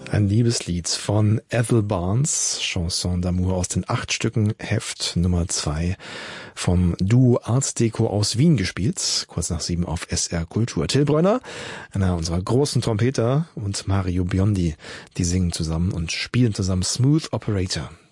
Ein Liebeslied von Ethel Barnes, Chanson d'amour aus den 8 Stücken, Heft Nummer 2, vom Duo Art Deco aus Wien gespielt, kurz nach 7 auf SR Kultur. Till Brönner, einer unserer großen Trompeter, und Mario Biondi, die singen zusammen und spielen zusammen Smooth Operator.